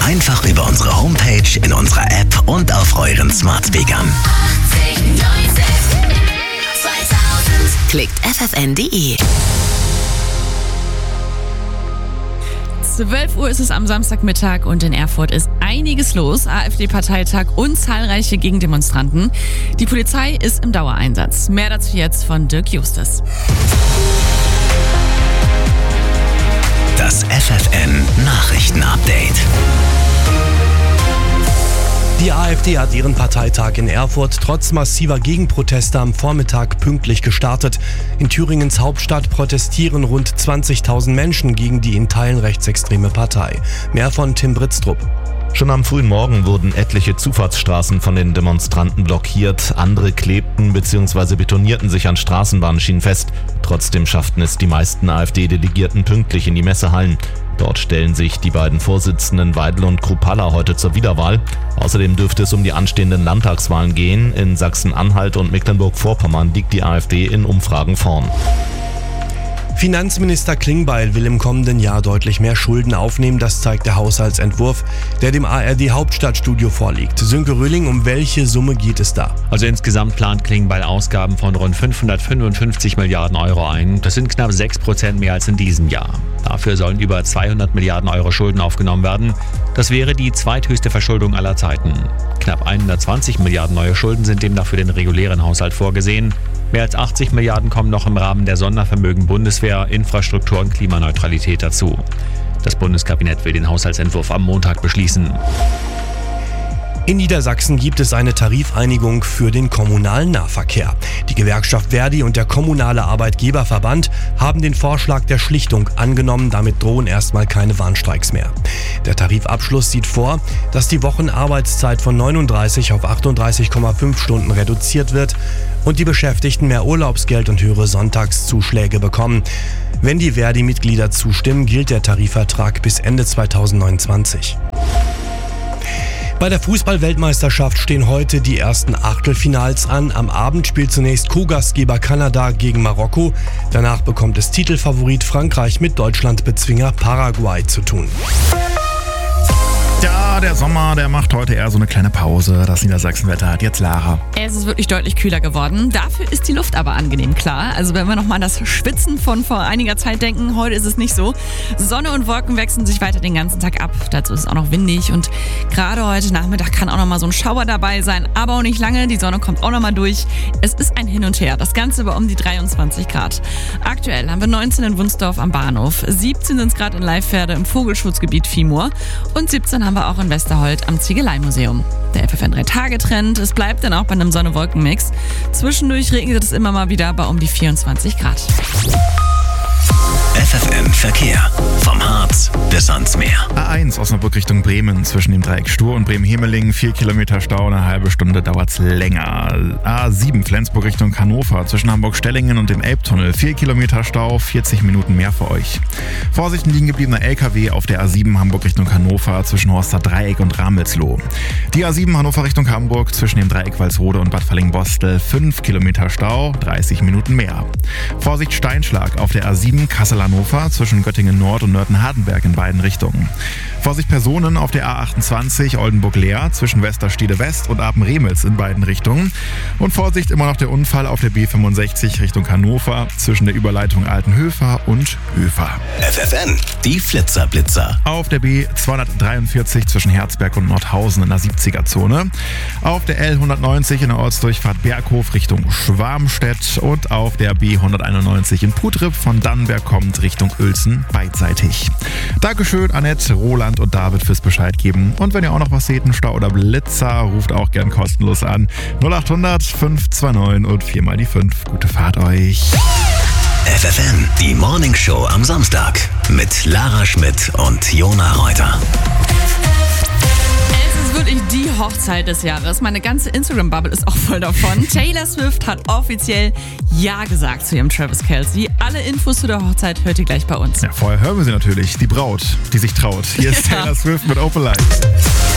einfach über unsere Homepage, in unserer App und auf euren Smart Speakern. 2000. Klickt ffn.de. 12 Uhr ist es am Samstagmittag und in Erfurt ist einiges los. AfD-Parteitag und zahlreiche Gegendemonstranten. Die Polizei ist im Dauereinsatz. Mehr dazu jetzt von Dirk Justus. Das FFN-Nachrichten-Update. Die AfD hat ihren Parteitag in Erfurt trotz massiver Gegenproteste am Vormittag pünktlich gestartet. In Thüringens Hauptstadt protestieren rund 20.000 Menschen gegen die in Teilen rechtsextreme Partei. Mehr von Tim Britztrup. Schon am frühen Morgen wurden etliche Zufahrtsstraßen von den Demonstranten blockiert. Andere klebten bzw. betonierten sich an Straßenbahnschienen fest. Trotzdem schafften es die meisten AfD-Delegierten pünktlich in die Messehallen. Dort stellen sich die beiden Vorsitzenden Weidel und Kruppalla heute zur Wiederwahl. Außerdem dürfte es um die anstehenden Landtagswahlen gehen. In Sachsen-Anhalt und Mecklenburg-Vorpommern liegt die AfD in Umfragen vorn. Finanzminister Klingbeil will im kommenden Jahr deutlich mehr Schulden aufnehmen. Das zeigt der Haushaltsentwurf, der dem ARD-Hauptstadtstudio vorliegt. Sönke Röhling, um welche Summe geht es da? Also insgesamt plant Klingbeil Ausgaben von rund 555 Milliarden Euro ein. Das sind knapp 6% mehr als in diesem Jahr. Dafür sollen über 200 Milliarden Euro Schulden aufgenommen werden. Das wäre die zweithöchste Verschuldung aller Zeiten. Knapp 120 Milliarden neue Schulden sind demnach für den regulären Haushalt vorgesehen. Mehr als 80 Milliarden kommen noch im Rahmen der Sondervermögen Bundeswehr, Infrastruktur und Klimaneutralität dazu. Das Bundeskabinett will den Haushaltsentwurf am Montag beschließen. In Niedersachsen gibt es eine Tarifeinigung für den kommunalen Nahverkehr. Die Gewerkschaft Verdi und der kommunale Arbeitgeberverband haben den Vorschlag der Schlichtung angenommen. Damit drohen erstmal keine Warnstreiks mehr. Der Tarifabschluss sieht vor, dass die Wochenarbeitszeit von 39 auf 38,5 Stunden reduziert wird und die Beschäftigten mehr Urlaubsgeld und höhere Sonntagszuschläge bekommen. Wenn die Verdi-Mitglieder zustimmen, gilt der Tarifvertrag bis Ende 2029. Bei der Fußball-Weltmeisterschaft stehen heute die ersten Achtelfinals an. Am Abend spielt zunächst Co-Gastgeber Kanada gegen Marokko. Danach bekommt es Titelfavorit Frankreich mit Deutschlandbezwinger Paraguay zu tun. Ja, der Sommer, der macht heute eher so eine kleine Pause. Das Niedersachsenwetter hat jetzt Lara. Es ist wirklich deutlich kühler geworden. Dafür ist die Luft aber angenehm klar. Also wenn wir nochmal an das Schwitzen von vor einiger Zeit denken, heute ist es nicht so. Sonne und Wolken wechseln sich weiter den ganzen Tag ab. Dazu ist es auch noch windig und gerade heute Nachmittag kann auch nochmal so ein Schauer dabei sein. Aber auch nicht lange, die Sonne kommt auch nochmal durch. Es ist ein Hin und Her. Das Ganze bei um die 23 Grad. Aktuell haben wir 19 in Wunsdorf am Bahnhof, 17 sind es gerade in Leifwerde im Vogelschutzgebiet Viehmoor und 17 haben wir auch in Westerholt am Ziegeleimuseum. Der FFN 3-Tage-Trend, es bleibt dann auch bei einem Sonne-Wolken-Mix. Zwischendurch regnet es immer mal wieder bei um die 24 Grad. FFN Verkehr. Vom Harz bis ans Meer. A1 Osnabrück Richtung Bremen zwischen dem Dreieck Stur und Bremen-Hemeling. 4 Kilometer Stau, eine halbe Stunde dauert's länger. A7 Flensburg Richtung Hannover zwischen Hamburg-Stellingen und dem Elbtunnel. 4 Kilometer Stau, 40 Minuten mehr für euch. Vorsicht, ein liegen gebliebener LKW auf der A7 Hamburg Richtung Hannover zwischen Horster Dreieck und Ramelsloh. Die A7 Hannover Richtung Hamburg zwischen dem Dreieck Walsrode und Bad Falling-Bostel. 5 Kilometer Stau, 30 Minuten mehr. Vorsicht, Steinschlag auf der A7 Kassel-Hannover zwischen Göttingen Nord und Nörten-Hardenberg in beiden Richtungen. Vorsicht, Personen auf der A28 Oldenburg-Leer zwischen Westerstede West und Apen-Remels in beiden Richtungen. Und Vorsicht, immer noch der Unfall auf der B65 Richtung Hannover zwischen der Überleitung Altenhöfer und Höfer. FFN, die Flitzer-Blitzer. Auf der B243 zwischen Herzberg und Nordhausen in der 70er-Zone. Auf der L190 in der Ortsdurchfahrt Berghof Richtung Schwarmstedt und auf der B191 in Putrip von Dannenberg kommt Richtung Uelzen beidseitig. Dankeschön, Annette, Roland und David fürs Bescheid geben. Und wenn ihr auch noch was seht, einen Stau oder Blitzer, ruft auch gern kostenlos an. 0800 529 und 4 mal die 5. Gute Fahrt euch. FFN, die Morning Show am Samstag mit Lara Schmidt und Jona Reuter. Es ist wirklich die Hochzeit des Jahres. Meine ganze Instagram-Bubble ist auch voll davon. Taylor Swift hat offiziell Ja gesagt zu ihrem Travis Kelce. Alle Infos zu der Hochzeit hört ihr gleich bei uns. Ja, vorher hören wir sie natürlich. Die Braut, die sich traut. Hier ist Taylor Swift mit Open Light.